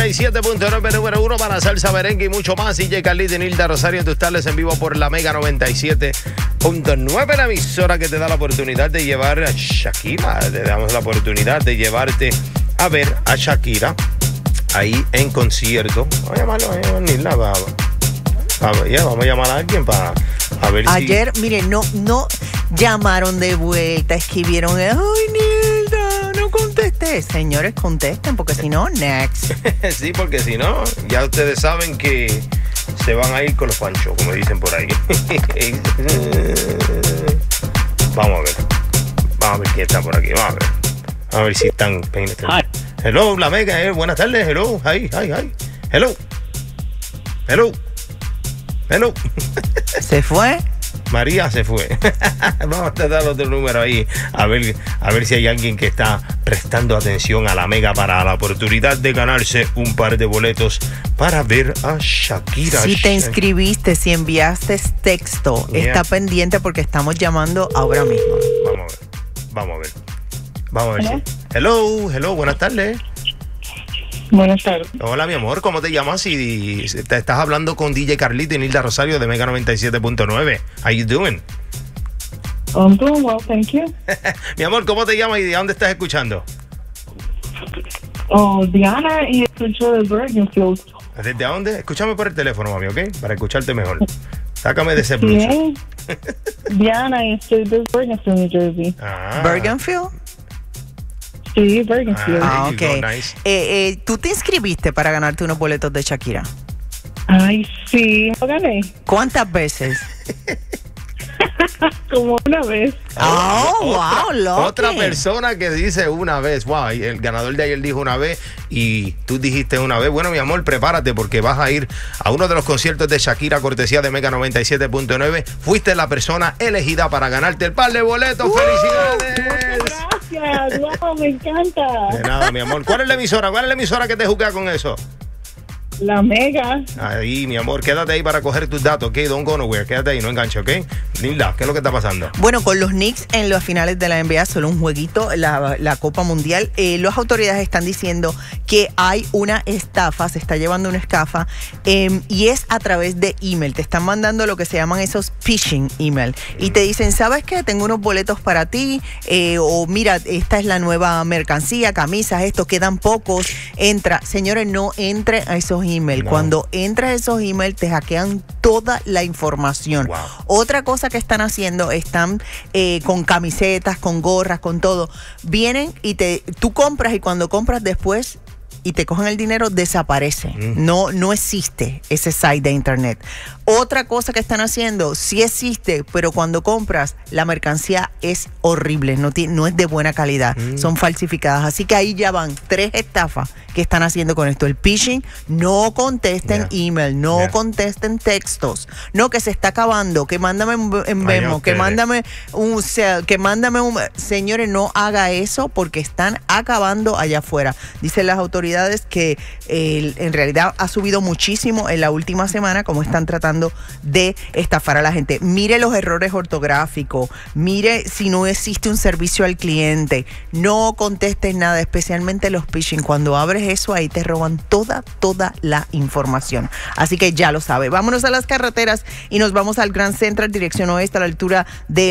97.9, número 1 para salsa, merengue y mucho más. DJ Carlito y Nilda Rosario en tus tardes en vivo por la Mega 97.9, la emisora que te da la oportunidad de llevar a Shakira. Te damos la oportunidad de llevarte a ver a Shakira ahí en concierto. Vamos a llamarlo, Nilda, vamos a llamar a alguien para a ver ayer, si... Mire, no llamaron de vuelta, escribieron, ay, Nilda, no contesté. Señores, contesten, porque si no, next. Sí, porque si no, ya ustedes saben que se van a ir con los panchos, como dicen por ahí. Vamos a ver quién está por aquí, vamos a ver si están pendientes. Hello, la Mega, buenas tardes, hello, hi, hello. ¿Se fue? María se fue. Vamos a dar otro número ahí a ver si hay alguien que está prestando atención a la Mega para la oportunidad de ganarse un par de boletos para ver a Shakira. Si te inscribiste, si enviaste texto, está pendiente porque estamos llamando ahora mismo. Vamos a ver si. Hello, buenas tardes. Buenas tardes. Hola, mi amor, ¿cómo te llamas? Y te estás hablando con DJ Carlito y Nilda Rosario de Mega 97.9. How you doing? I'm doing well, thank you. Mi amor, ¿cómo te llamas y de dónde estás escuchando? Diana, y escucho de Bergenfield. ¿Desde dónde? Escúchame por el teléfono, mami, ¿ok? Para escucharte mejor. Sácame de ese blues. Diana, y estoy de Bergenfield, New Jersey. ¿Bergenfield? Sí, Bergenfield. Ok. Nice. ¿Tú te inscribiste para ganarte unos boletos de Shakira? Ay, sí, lo gané. ¿Cuántas veces? Como una vez. Wow, loco. Otra persona que dice una vez. Wow, el ganador de ayer dijo una vez y tú dijiste una vez. Bueno, mi amor, prepárate porque vas a ir a uno de los conciertos de Shakira, cortesía de Mega 97.9. Fuiste la persona elegida para ganarte el par de boletos. ¡Felicidades! Gracias, wow, me encanta. De nada, mi amor. ¿Cuál es la emisora que te juega con eso? La Mega. Ahí, mi amor, quédate ahí para coger tus datos, ¿ok? Don't go nowhere, quédate ahí, no enganche, ¿ok? Nilda, ¿qué es lo que está pasando? Bueno, con los Knicks en las finales de la NBA, solo un jueguito, la Copa Mundial, las autoridades están diciendo que hay una estafa, se está llevando una estafa, y es a través de email. Te están mandando lo que se llaman esos phishing email. Y te dicen, ¿sabes qué? Tengo unos boletos para ti, o mira, esta es la nueva mercancía, camisas, esto, quedan pocos. Entra. Señores, no entre a esos email. No. Cuando entras a esos emails te hackean toda la información. Wow. Otra cosa que están haciendo, están con camisetas, con gorras, con todo. Vienen y tú compras y cuando compras después y te cogen el dinero, desaparece. No existe ese site de internet. Otra cosa que están haciendo, sí existe, pero cuando compras, la mercancía es horrible, no es de buena calidad, son falsificadas. Así que ahí ya van 3 estafas que están haciendo con esto. El phishing, no contesten email, no contesten textos, no, que se está acabando, que mándame un memo, que mándame un cel, que mándame un... Señores, no haga eso porque están acabando allá afuera. Dicen las autoridades que en realidad ha subido muchísimo en la última semana, como están tratando de estafar a la gente. Mire los errores ortográficos, mire si no existe un servicio al cliente, no contestes nada, especialmente los phishing. Cuando abres eso, ahí te roban toda la información. Así que ya lo sabe. Vámonos a las carreteras y nos vamos al Grand Central, dirección oeste, a la altura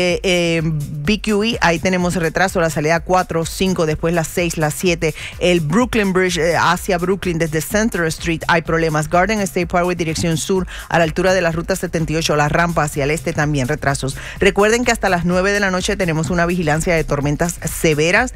de BQE. Ahí tenemos retraso, la salida 4, 5, después las 6, las 7. El Brooklyn Bridge hacia Brooklyn desde Center Street hay problemas. Garden State Parkway, dirección sur, a la altura de la ruta 78, la rampa hacia el este, también retrasos. Recuerden que hasta las 9 de la noche tenemos una vigilancia de tormentas severas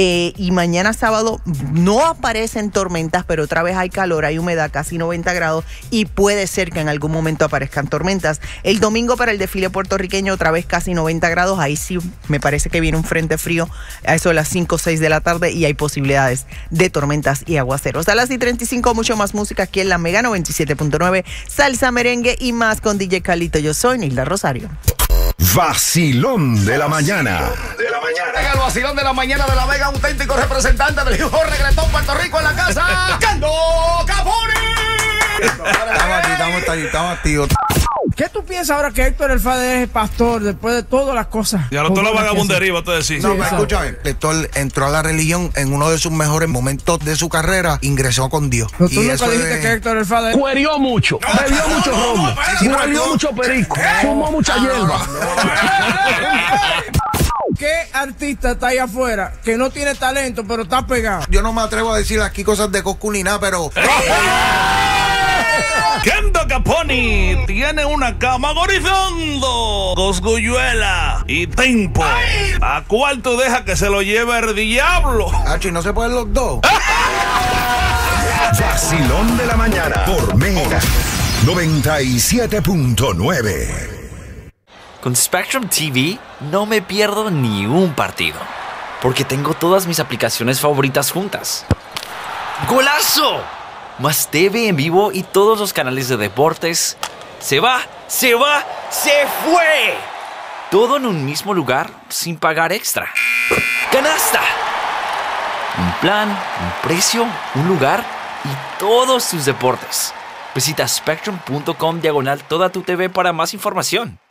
y mañana sábado no aparecen tormentas, pero otra vez hay calor, hay humedad, casi 90 grados y puede ser que en algún momento aparezcan tormentas. El domingo para el desfile puertorriqueño otra vez casi 90 grados, ahí sí me parece que viene un frente frío a eso de las 5 o 6 de la tarde y hay posibilidades de tormentas y aguaceros. A las 35 mucho más música aquí en la Mega 97.9, salsa, merengue y más con DJ Carlito. Yo soy Nilda Rosario. Vacilón de la mañana. El vacilón de la mañana de la Mega, auténtico representante del hijo reggaetón Puerto Rico en la casa, Kendo Capone. Estamos activos. ¿Qué tú piensas ahora que Héctor el Father es pastor después de todas las cosas? Ya no, toda la vagabundería, te decís. No, escúchame, Héctor entró a la religión en uno de sus mejores momentos de su carrera, ingresó con Dios. Pero tú nunca dijiste que Héctor el Father cuerió mucho, bebió mucho romo, huelió mucho perico, fumó mucha hierba. ¿Qué artista está ahí afuera que no tiene talento pero está pegado? Yo no me atrevo a decir aquí cosas de Coscu ni nada, pero... Kendo Caponi tiene una cama agonizando, cosgulluela y tempo. ¿A cuál tú dejas que se lo lleve el diablo? Hacho, ¿y no se pueden los dos? Vacilón de la mañana por Mega 97.9. Con Spectrum TV no me pierdo ni un partido, porque tengo todas mis aplicaciones favoritas juntas. ¡Golazo! Más TV en vivo y todos los canales de deportes. ¡Se fue! Todo en un mismo lugar sin pagar extra. ¡Canasta! Un plan, un precio, un lugar y todos tus deportes. Visita spectrum.com/toda tu TV para más información.